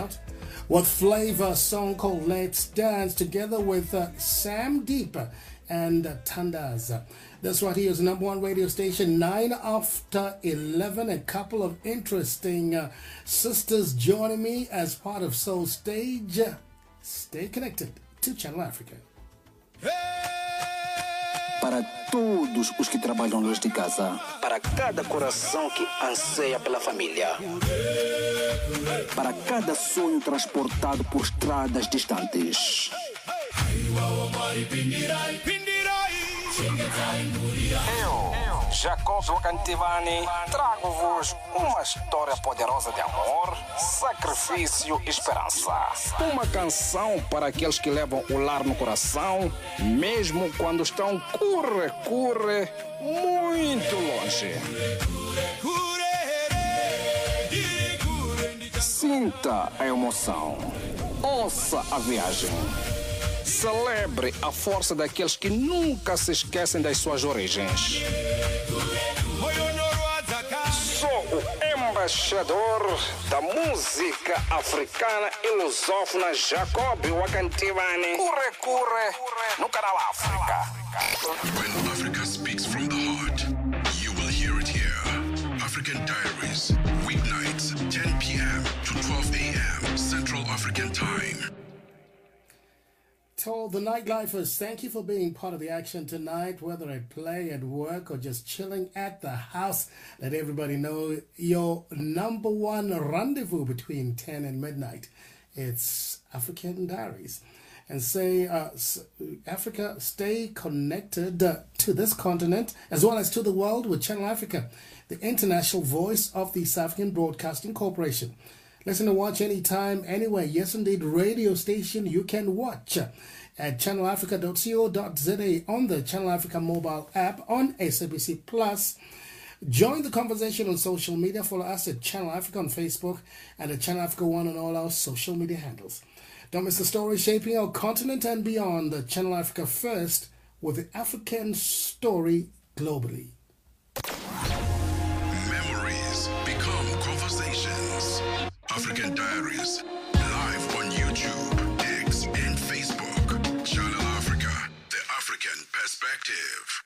out with Flavor, a song called Let's Dance, together with Sam Deep and Tandas. This right here is number one radio station, 9 after 11. A couple of interesting sisters joining me as part of Soul Stage. Stay connected to Channel Africa. Para todos os que trabalham longe de casa, para cada coração que anseia pela família, para cada sonho transportado por estradas distantes. Eu, Jacob Wakantivani, trago-vos uma história poderosa de amor, sacrifício e esperança. Uma canção para aqueles que levam o lar no coração, mesmo quando estão curre, muito longe. Sinta a emoção. Ouça a viagem. Celebre a força daqueles que nunca se esquecem das suas origens. Sou o embaixador da música africana e lusófona Jacob Wakantivani. Curre no Canal África. When Africa speaks from the heart, you will hear it here. African Diaries, weeknights, 10 p.m. to 12 a.m. Central African Time. To all the nightlifers, thank you for being part of the action tonight, whether at play, at work, or just chilling at the house. Let everybody know your number one rendezvous between 10 and midnight. It's African Diaries. And say, Africa, stay connected to this continent as well as to the world with Channel Africa, the international voice of the South African Broadcasting Corporation. Listen and watch anytime, anywhere. Yes, indeed, radio station you can watch at channelafrica.co.za on the Channel Africa mobile app on SABC Plus. Join the conversation on social media. Follow us at Channel Africa on Facebook and at Channel Africa One on all our social media handles. Don't miss the story shaping our continent and beyond. The Channel Africa First with the African story globally. Memories become conversations. African Diaries, live on YouTube, X, and Facebook. Channel Africa, the African perspective.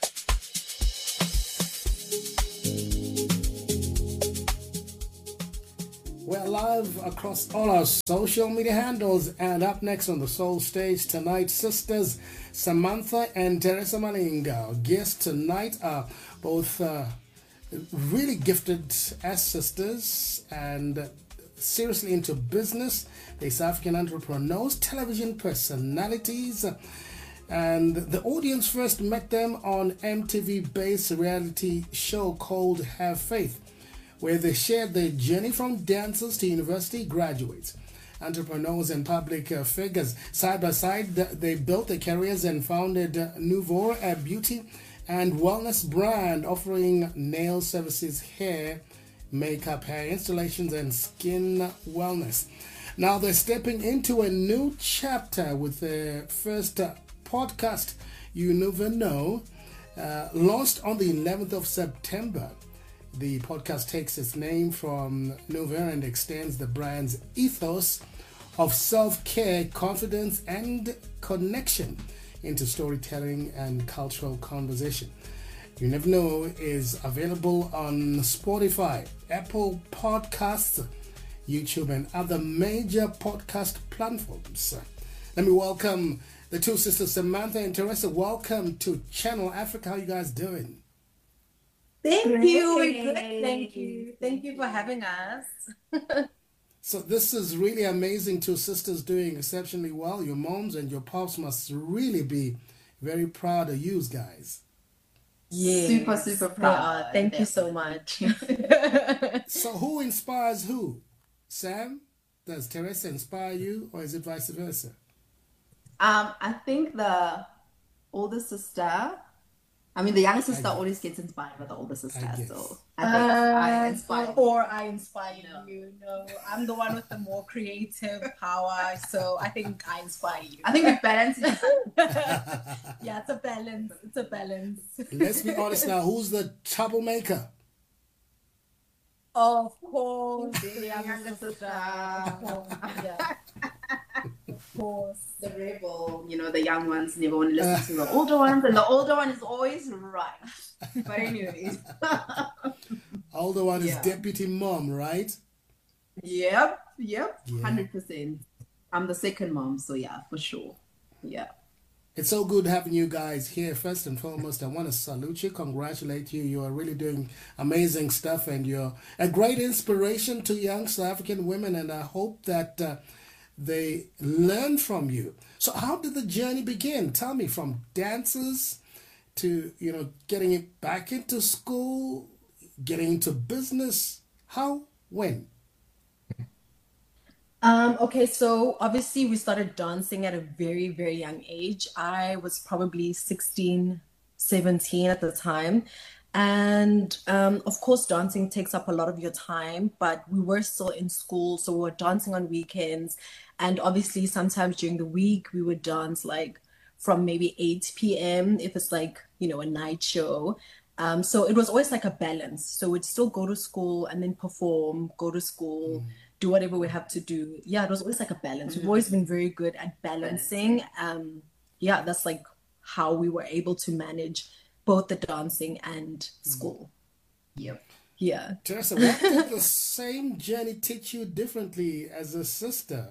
We're live across all our social media handles, and up next on the Soul Stage tonight, sisters Samantha and Teresa Malinga. Our guests tonight are both really gifted as sisters and seriously into business. They're South African entrepreneurs, television personalities, and the audience first met them on MTV-based reality show called Have Faith, where they shared their journey from dancers to university graduates, entrepreneurs and public figures. Side by side, they built their careers and founded Nouveau, a beauty and wellness brand offering nail services, hair, makeup, hair installations, and skin wellness. Now they're stepping into a new chapter with their first podcast, You Never Know, launched on the 11th of September. The podcast takes its name from Nouveau and extends the brand's ethos of self-care, confidence, and connection into storytelling and cultural conversation. You Never Know is available on Spotify, Apple Podcasts, YouTube, and other major podcast platforms. Let me welcome the two sisters, Samantha and Teresa. Welcome to Channel Africa. How you guys doing? Thank you. We're good. Thank you. Thank you for having us. So this is really amazing. Two sisters doing exceptionally well. Your moms and your pops must really be very proud of you guys. Yeah, super proud. Thank you so much. So who inspires who? Sam, does Teresa inspire you, or is it vice versa? I think the older sister, the younger sister always gets inspired by the older sister. So I think I inspire. Or I inspire you. No, I'm the one with the more creative power. So I think I inspire you. I think we balance each other. Yeah, it's a balance. It's a balance. Let's be honest now. Who's the troublemaker? Of course, The younger sister. Yeah, of course. The rebel, the young ones never want to listen to the older ones, and the older one is always right. But anyways. Older one is deputy mom, right? Yep, 100%. I'm the second mom, so yeah, for sure. Yeah. It's so good having you guys here. First and foremost, I want to salute you, congratulate you. You are really doing amazing stuff, and you're a great inspiration to young South African women, and I hope that they learn from you. So how did the journey begin? Tell me, from dances to, getting it back into school, getting into business. How? When? Okay, so obviously we started dancing at a very, very young age. I was probably 16, 17 at the time. And of course, dancing takes up a lot of your time, but we were still in school, so we were dancing on weekends. And obviously, sometimes during the week, we would dance like from maybe 8 p.m. if it's like, a night show. So it was always like a balance. So we'd still go to school and then perform, go to school, do whatever we have to do. Yeah, it was always like a balance. We've always been very good at balancing. Yeah, that's like how we were able to manage both the dancing and school. Yep. Yeah. Teresa, what did the same journey teach you differently as a sister,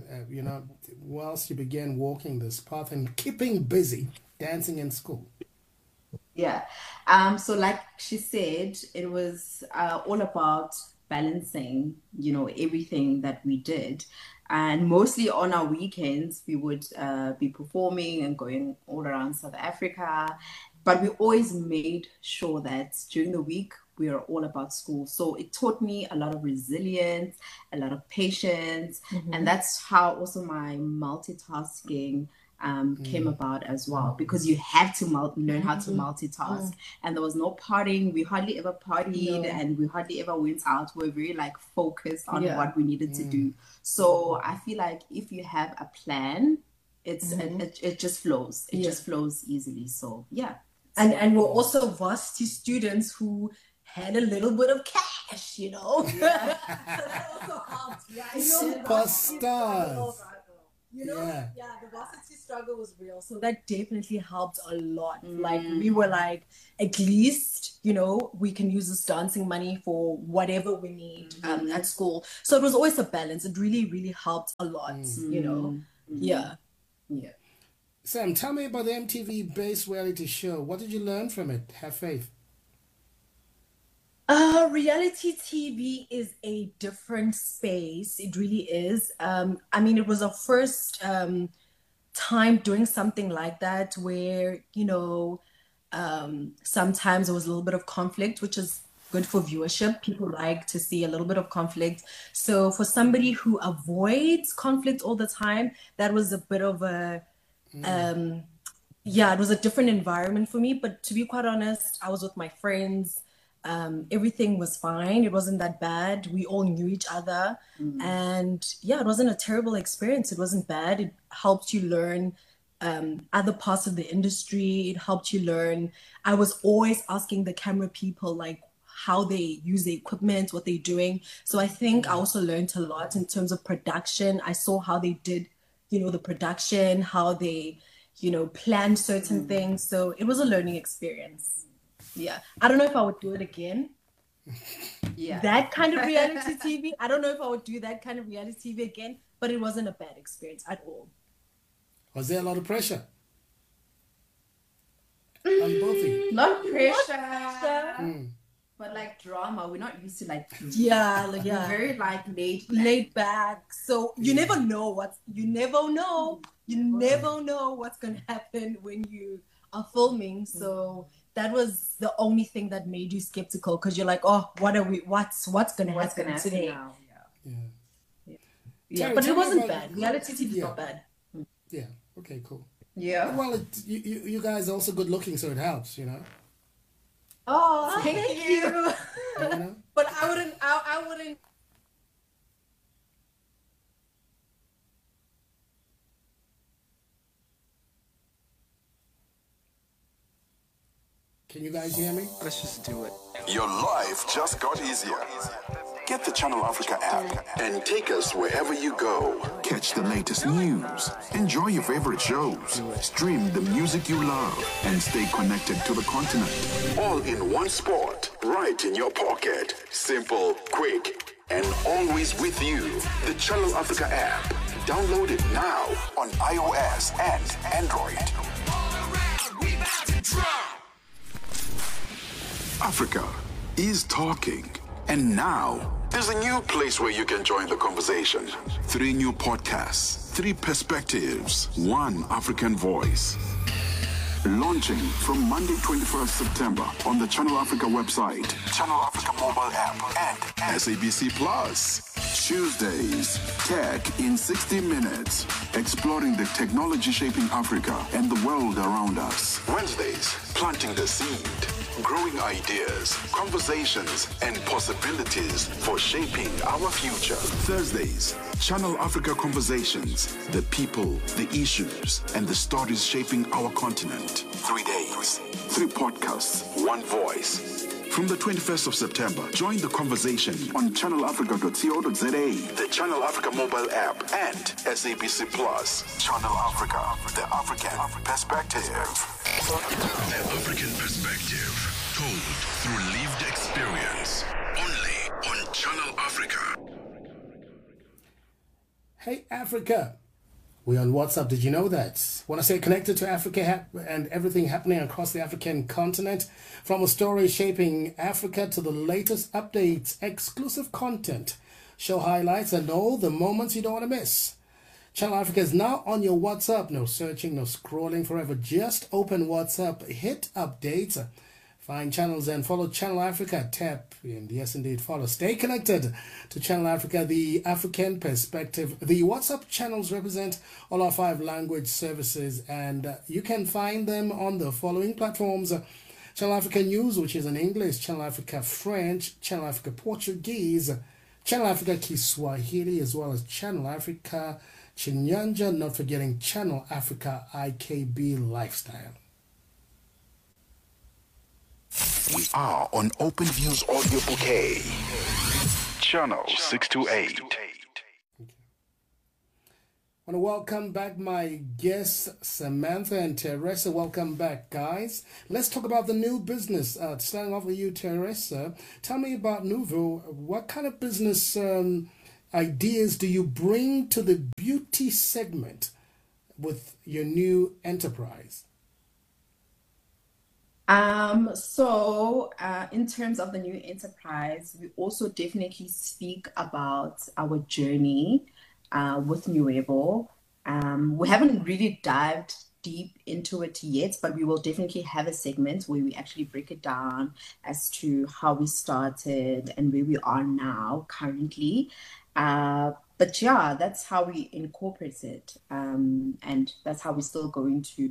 whilst you began walking this path and keeping busy dancing in school? Yeah. So like she said, it was all about balancing, everything that we did. And mostly on our weekends, we would be performing and going all around South Africa. But we always made sure that during the week, we are all about school. So it taught me a lot of resilience, a lot of patience. And that's how also my multitasking came about as well, because you have to learn how to multitask. And there was no partying. We hardly ever partied, and we hardly ever went out. We were very focused on what we needed to do. So I feel like if you have a plan, it just flows. It just flows easily. So yeah. And we're also varsity students who had a little bit of cash, so that also helped, right? Superstars. The varsity struggle was real, so that definitely helped a lot. We were at least, we can use this dancing money for whatever we need at school. So it was always a balance. It really, really helped a lot, Yeah. Sam, tell me about the MTV-based reality show. What did you learn from it? Have faith. Reality TV is a different space. It really is. It was our first time doing something like that where, sometimes there was a little bit of conflict, which is good for viewership. People like to see a little bit of conflict. So for somebody who avoids conflict all the time, that was a bit of a it was a different environment for me. But to be quite honest, I was with my friends. Everything was fine. It wasn't that bad. We all knew each other. And it wasn't a terrible experience. It wasn't bad. It helped you learn other parts of the industry. It helped you learn. I was always asking the camera people how they use the equipment, what they're doing. So I think I also learned a lot in terms of production. I saw how they did the production, how they, planned certain things. So it was a learning experience. Yeah. I don't know if I would do it again. Yeah. That kind of reality TV. I don't know if I would do that kind of reality TV again, but it wasn't a bad experience at all. Was there a lot of pressure? On both of you? Not pressure. But drama, we're not used to we're very laid back. So you never know what's gonna happen when you are filming. So that was the only thing that made you skeptical, because you're what's gonna happen today? Now? Yeah. But it wasn't bad. Reality TV is not bad. Yeah. Okay. Cool. Yeah. Well, you guys are also good looking, so it helps, Oh, thank you. But I wouldn't. Can you guys hear me? Let's just do it. Your life just got easier. Get the Channel Africa app and take us wherever you go. Catch the latest news, enjoy your favorite shows, stream the music you love, and stay connected to the continent. All in one spot, right in your pocket. Simple, quick, and always with you. The Channel Africa app. Download it now on iOS and Android. Africa is talking. And now, there's a new place where you can join the conversation. 3 new podcasts, 3 perspectives, 1 African voice. Launching from Monday, 21st September on the Channel Africa website, Channel Africa mobile app, and SABC Plus. Tuesdays, Tech in 60 Minutes, exploring the technology shaping Africa and the world around us. Wednesdays, planting the seed, growing ideas, conversations, and possibilities for shaping our future. Thursdays, Channel Africa Conversations, the people, the issues, and the stories shaping our continent. 3 days, 3 podcasts, 1 voice. From the 21st of September, join the conversation on channelafrica.co.za, the Channel Africa mobile app, and SABC Plus. Channel Africa, the African perspective. The African perspective, told through lived experience. Only on Channel Africa. Hey, Africa. We're on WhatsApp. Did you know that? Want to stay connected to Africa and everything happening across the African continent? From a story shaping Africa to the latest updates, exclusive content, show highlights, and all the moments you don't want to miss. Channel Africa is now on your WhatsApp. No searching, no scrolling forever. Just open WhatsApp, hit updates, find channels, and follow Channel Africa. Tap, and yes, indeed, follow. Stay connected to Channel Africa, the African perspective. The WhatsApp channels represent all our 5 language services, and you can find them on the following platforms. Channel Africa News, which is in English, Channel Africa French, Channel Africa Portuguese, Channel Africa Kiswahili, as well as Channel Africa Chinyanja, not forgetting Channel Africa IKB Lifestyle. We are on Open Views Audio Bouquet. Channel 628. I want to welcome back my guests, Samantha and Teresa. Welcome back, guys. Let's talk about the new business. Starting off with you, Teresa. Tell me about Nuvo. What kind of business ideas do you bring to the beauty segment with your new enterprise? In terms of the new enterprise, we also definitely speak about our journey with Nuevo. We haven't really dived deep into it yet, but we will definitely have a segment where we actually break it down as to how we started and where we are now currently. But yeah, that's how we incorporate it. And that's how we're still going to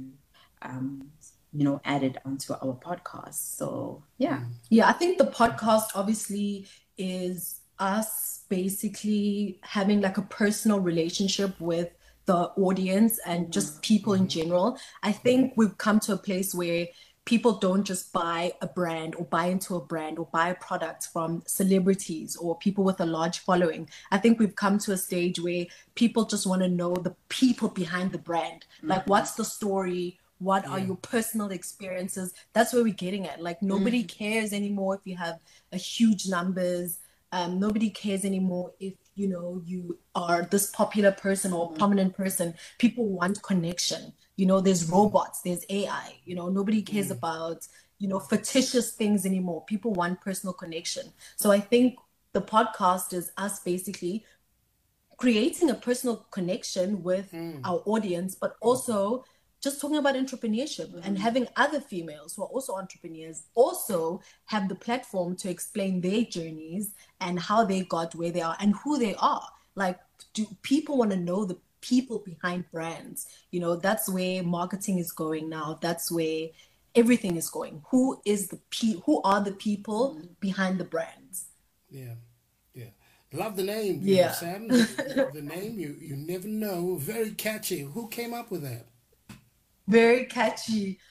add it onto our podcast. So yeah. Yeah, I think the podcast obviously is us basically having like a personal relationship with the audience and just people in general. I think we've come to a place where people don't just buy a brand or buy into a brand or buy a product from celebrities or people with a large following. I think we've come to a stage where people just want to know the people behind the brand. Like, what's the story? What are your personal experiences? That's where we're getting at. Like, nobody cares anymore if you have a huge numbers. Nobody cares anymore if, you are this popular person or prominent person. People want connection. There's robots, there's AI. Nobody cares about, fictitious things anymore. People want personal connection. So I think the podcast is us basically creating a personal connection with our audience, but also just talking about entrepreneurship and having other females who are also entrepreneurs also have the platform to explain their journeys and how they got where they are and who they are. Like, do people want to know the people behind brands? That's where marketing is going now. That's where everything is going. Who are the people behind the brands? Yeah. Love the name, Sam. The name, you never know. Very catchy. Who came up with that? Very catchy.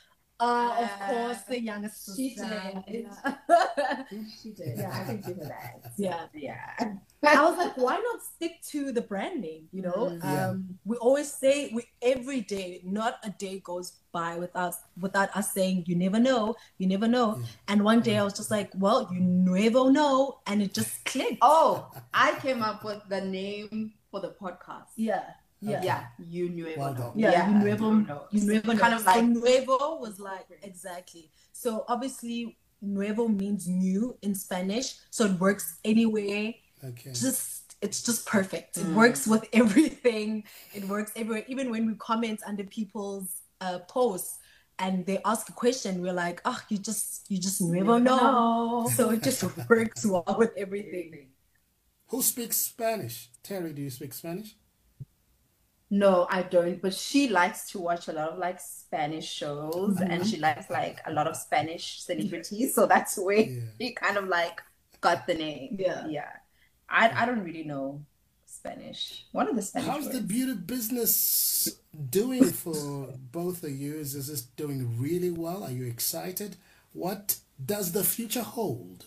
Of course, the youngest She sister. did. Yeah. She did. Yeah, I can give her that. Yeah. Yeah. I was like, why not stick to the brand name? You know, Yeah. we always say every day, not a day goes by without us saying, you never know, you never know. Yeah. And one day I was just like, well, you never know, and it just clicked. Oh, I came up with the name for the podcast. Yeah. Yeah, you never Well know. done. Yeah, you never know. know. Kind of So like nuevo was like exactly. So obviously nuevo means new in Spanish, so it works anywhere. Okay. It's just perfect. It works with everything. It works everywhere. Even when we comment under people's posts and they ask a question, we're like, oh, you just never know. So it just works well with everything. Who speaks Spanish? Terry, do you speak Spanish? No, I don't. But she likes to watch a lot of like Spanish shows, and she likes like a lot of Spanish celebrities. So that's where he kind of like got the name. Yeah. I don't really know Spanish. What are the Spanish How's the words? beauty business doing for both of you? Is this doing really well? Are you excited? What does the future hold?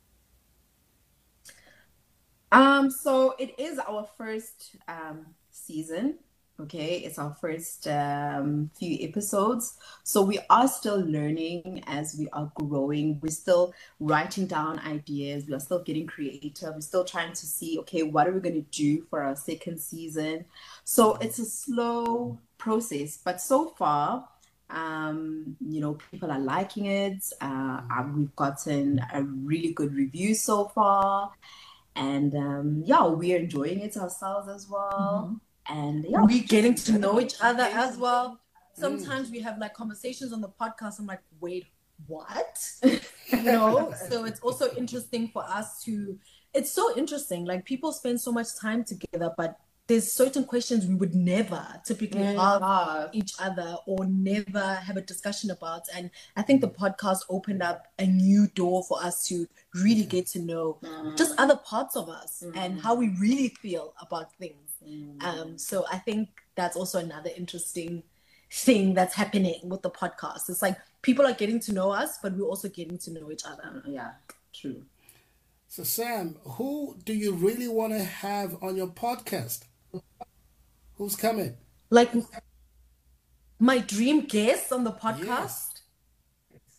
So it is our first season. Okay, it's our first few episodes. So we are still learning as we are growing. We're still writing down ideas. We are still getting creative. We're still trying to see, okay, what are we going to do for our second season? So it's a slow process, but so far, people are liking it. We've gotten a really good review so far. And we're enjoying it ourselves as well. And we're getting to know each other as well. Sometimes we have like conversations on the podcast. I'm like, wait, what? So it's also interesting for us it's so interesting. Like people spend so much time together, but there's certain questions we would never typically ask each other or never have a discussion about. And I think the podcast opened up a new door for us to really get to know just other parts of us and how we really feel about things. So I think that's also another interesting thing that's happening with the podcast. It's like people are getting to know us, but we're also getting to know each other. Yeah, true. So Sam, who do you really want to have on your podcast? Who's coming? Like my dream guest on the podcast? Yes.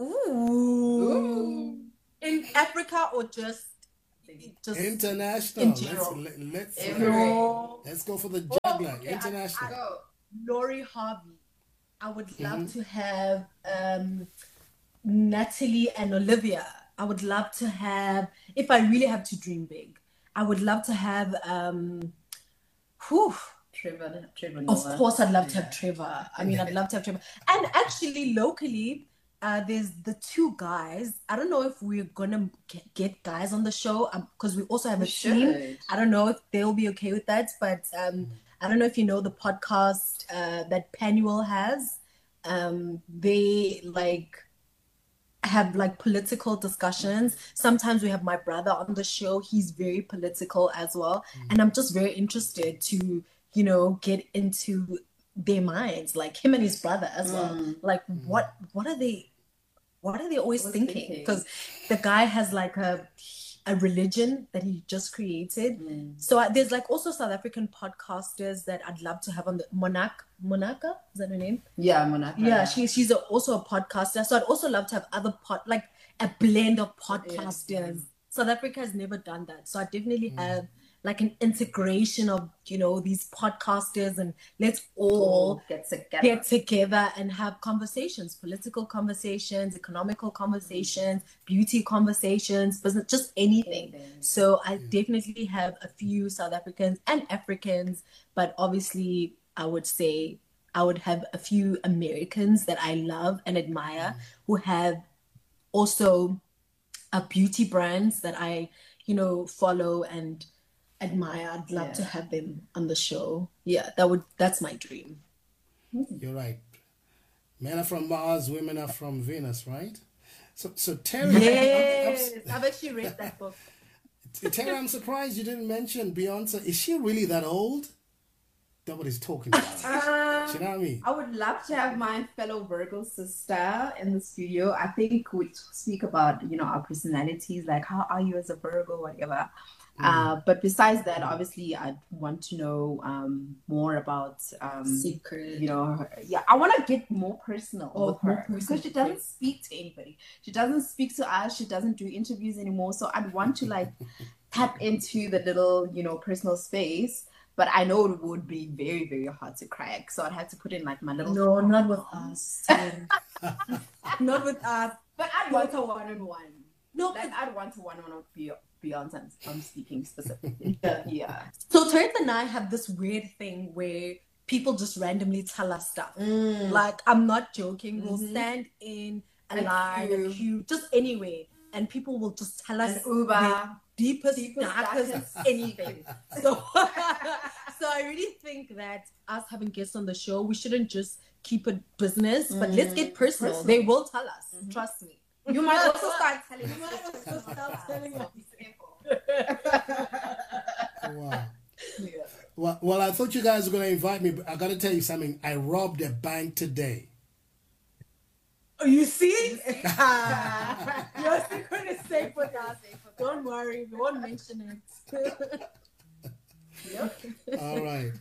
Ooh. In Africa or just International. in general? Let's go for the juggler. Okay, International. Lori Harvey. I would love to have Natalie and Olivia. I would love to have, if I really have to dream big, I would love to have Trevor of Noah. course I'd love to have Trevor. I mean, I'd love to have Trevor. And actually locally, there's the two guys. I don't know if we're gonna get guys on the show because we also have a team. I don't know if they'll be okay with that, but I don't know if you know the podcast that Panuel has. They like have like political discussions. Sometimes we have my brother on the show. He's very political as well, and I'm just very interested to get into their minds, like him and his brother as well. Like what are they always thinking? Because the guy has like a religion that he just created. So there's like also South African podcasters that I'd love to have on the Monaka, is that her name? Yeah, Monaka. Yeah, she's also a podcaster. So I'd also love to have other like a blend of podcasters. South Africa has never done that. So I definitely have like an integration of these podcasters, and let's all get together and have conversations, political conversations, economical conversations, beauty conversations, business, just anything. So I definitely have a few South Africans and Africans, but obviously I would say I would have a few Americans that I love and admire who have also beauty brands that I follow and admire. I'd love to have them on the show. Yeah, that's my dream. You're right. Men are from Mars, women are from Venus, right? So Terry, Yes, I've actually read that book. Terry, I'm surprised you didn't mention Beyonce. Is she really that old? Nobody's talking about her. you know what I mean? I would love to have my fellow Virgo sister in the studio. I think we speak about, our personalities, like how are you as a Virgo, whatever. But besides that, obviously, I'd want to know more about secret. I want to get more personal with her more personal, because she doesn't speak to anybody. She doesn't speak to us. She doesn't do interviews anymore. So I'd want to like tap into the little, personal space. But I know it would be very, very hard to crack. So I'd have to put in like my little. No, not with us. Not with us. But I'd want a one-on-one. No, like I'd want a one-on-one Beyonce. I'm speaking specifically. Yeah. So Teresa and I have this weird thing where people just randomly tell us stuff. Like, I'm not joking. We'll stand in a line, a queue, just anywhere, and people will just tell us Uber, deepest, darkest, anything. So I really think that us having guests on the show, we shouldn't just keep it business, but let's get personal. They will tell us. Trust me. You might also start telling us. Wow. Yeah. Well, I thought you guys were going to invite me, but I got to tell you something. I robbed a bank today. Oh, you see? Your secret is safe with us. Don't worry. We won't mention it. All right.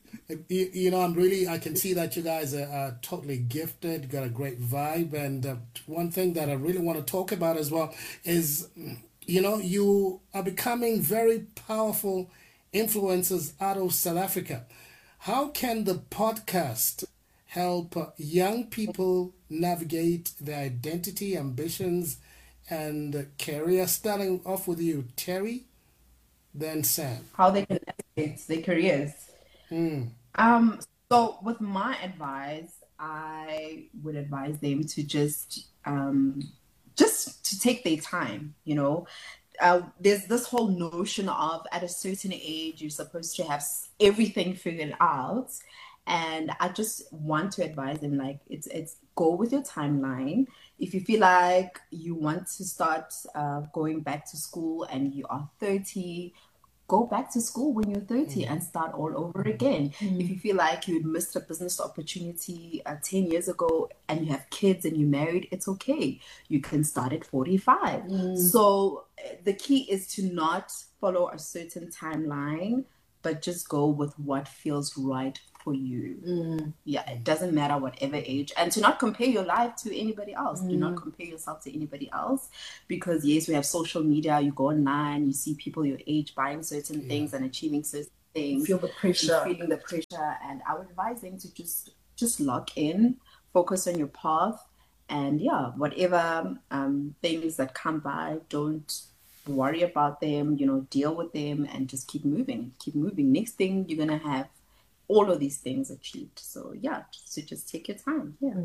I can see that you guys are totally gifted, got a great vibe. And one thing that I really want to talk about as well is, you are becoming very powerful influencers out of South Africa. How can the podcast help young people navigate their identity, ambitions, and career? Starting off with you, Terry, then Sam. How they can navigate their careers. So with my advice, I would advise them to just to take their time, there's this whole notion of at a certain age, you're supposed to have everything figured out. And I just want to advise them, like, it's go with your timeline. If you feel like you want to start going back to school and you are 30, go back to school when you're 30 and start all over again. If you feel like you missed a business opportunity 10 years ago and you have kids and you're married, it's okay. You can start at 45. So the key is to not follow a certain timeline, but just go with what feels right for you. Yeah, it doesn't matter whatever age. And to not compare your life to anybody else. Do not compare yourself to anybody else. Because yes, we have social media. You go online, you see people your age buying certain things and achieving certain things. Feel the pressure. Feeling the pressure. And I would advise them to just lock in, focus on your path. And yeah, whatever things that come by, don't worry about them, deal with them and just keep moving. Next thing, you're going to have all of these things achieved. So yeah, so just take your time. Yeah.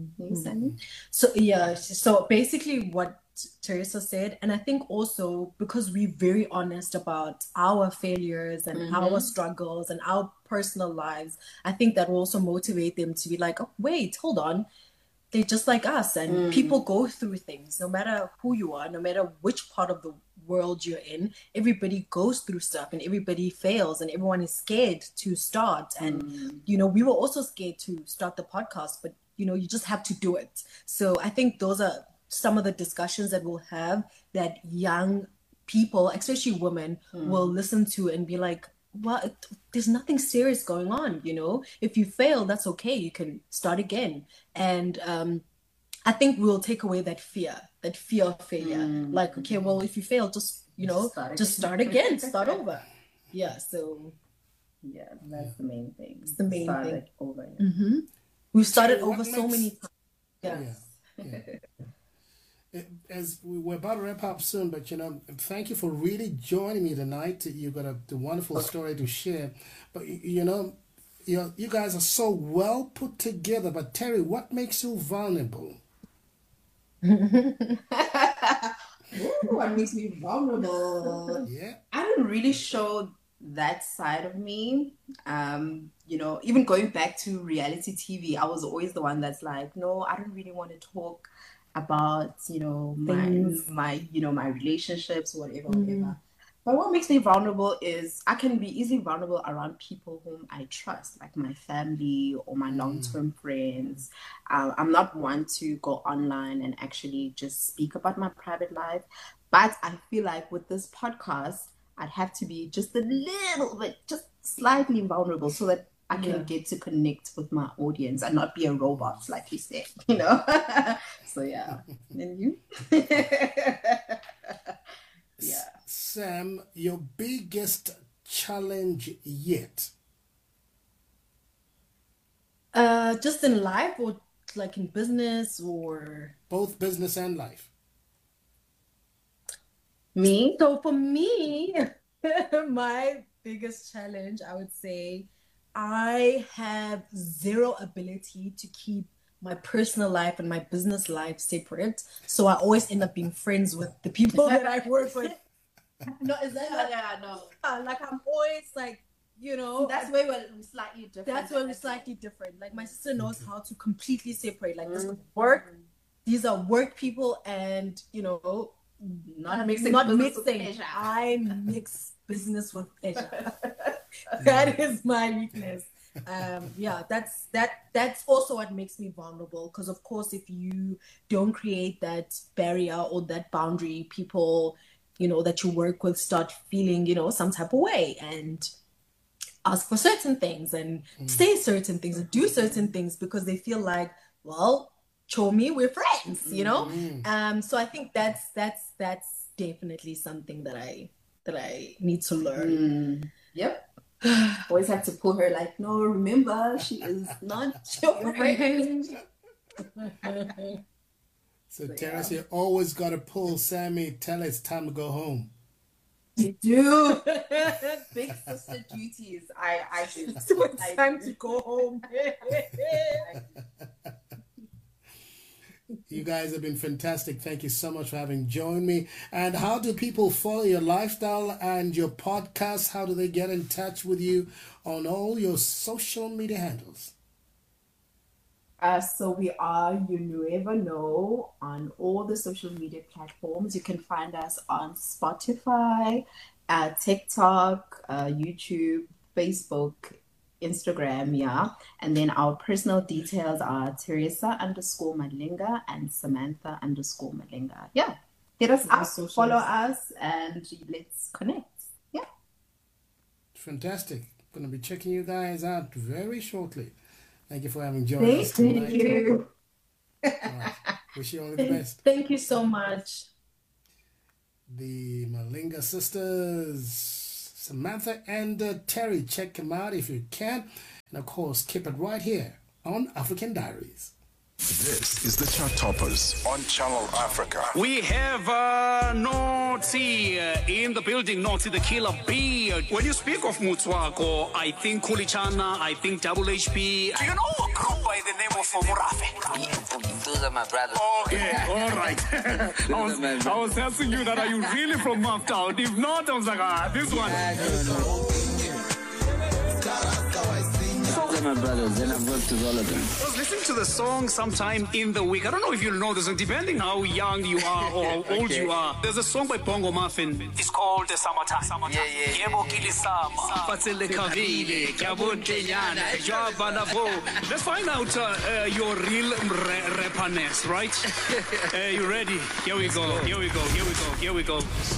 So basically what Teresa said, and I think also because we're very honest about our failures and our struggles and our personal lives, I think that will also motivate them to be like, oh, wait, hold on. They're just like us, and people go through things. No matter who you are, no matter which part of the world you're in, everybody goes through stuff and everybody fails and everyone is scared to start. And, we were also scared to start the podcast, but, you just have to do it. So I think those are some of the discussions that we'll have that young people, especially women, will listen to and be like, well, there's nothing serious going on, If you fail, that's okay. You can start again. And I think we'll take away that fear of failure. Like, okay, well, if you fail, just start again, start over. Yeah, so. Yeah, that's the main thing. It's the main thing. Over. We've started over so many times. Yeah. As we're about to wrap up soon, but thank you for really joining me tonight. You've got a wonderful story to share, but you guys are so well put together. But Terry, what makes you vulnerable? What makes me vulnerable? Yeah, I don't really show that side of me. Even going back to reality TV, I was always the one that's like, no, I don't really want to talk about my relationships, whatever. But what makes me vulnerable is I can be easily vulnerable around people whom I trust, like my family or my long-term friends. I'm not one to go online and actually just speak about my private life. But I feel like with this podcast, I'd have to be just a little bit, just slightly vulnerable so that I can get to connect with my audience and not be a robot, like you said, you know? So, yeah. And you? Yeah. Sam, your biggest challenge yet? Just in life or like in business or? Both business and life. Me? So for me, my biggest challenge, I would say, I have zero ability to keep my personal life and my business life separate. So I always end up being friends with the people that I work with. No, is that no. Like I'm always like, you know, that's where we're slightly different. That's where we're slightly different. Like my sister knows how to completely separate. Like this is work. These are work people, and you know, not mixing. I mix business with pleasure. That is my weakness. That's also what makes me vulnerable, because of course if you don't create that barrier or that boundary, people, you know, that you work with start feeling, you know, some type of way and ask for certain things and say certain things and do certain things because they feel like, well, show me we're friends, you know. So I think that's definitely something that I need to learn. Yep. Always have to pull her like, no, remember, she is not your friend. So Terrace, you always got to pull Sammy, tell her it's time to go home. You do. Big sister duties. I do. It's time to go home. You guys have been fantastic. Thank you so much for having joined me. And how do people follow your lifestyle and your podcast? How do they get in touch with you on all your social media handles? So we are You Never Know on all the social media platforms. You can find us on Spotify, TikTok, YouTube, Facebook, Instagram, yeah. And then our personal details are Teresa_Malinga and Samantha_Malinga. Yeah. Hit us up, follow us, and let's connect. Yeah. Fantastic. Going to be checking you guys out very shortly. Thank you for having joined us tonight. Thank you. All right. Wish you only the best. Thank you so much. The Malinga sisters, Samantha and Terry. Check them out if you can. And of course, keep it right here on African Diaries. This is the Chart Toppers on Channel Africa. We have Naughty in the building, Naughty the Killer B. When you speak of Mutswako, I think Kulichana, I think Double HP. Do you know a group by the name of Murafe? Those are my brothers. Okay, all right. I was asking you that, are you really from Maftown? If not, I was like, this one. Those are my brothers, and I've worked with all of them. I was listening to the song sometime in the week. I don't know if you'll know this song, depending how young you are or how old you are. There's a song by Bongo Muffin. It's called The Summertime. Yeah. Let's find out your real rapperness, right? You ready? Here we go.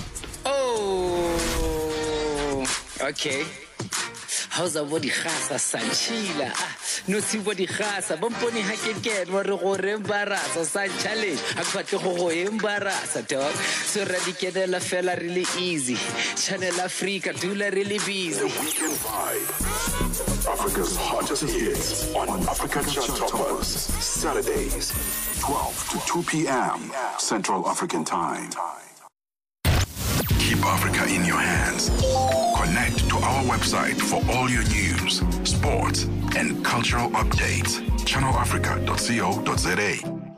Oh, okay. How's a body khasa sanchila? No see body khasa. Bomponi hakeket wa re go re embarasa san challenge. Akwatle go embarasa dog. So radikela fela really easy. Channel Africa dula really busy. The Weekend Vibe. Africa's hottest hits on Africa Chart Toppers. Saturdays, 12 to 2 p.m. Central African Time. Keep Africa in your hands. Connect to our website for all your news, sports, and cultural updates. ChannelAfrica.co.za.